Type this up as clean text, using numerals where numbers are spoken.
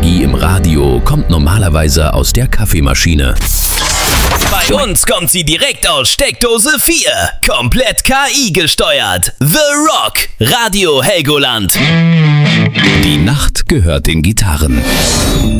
Energie im Radio kommt normalerweise aus der Kaffeemaschine. Bei uns kommt sie direkt aus Steckdose 4. Komplett KI gesteuert. The Rock. Radio Helgoland. Die Nacht gehört den Gitarren.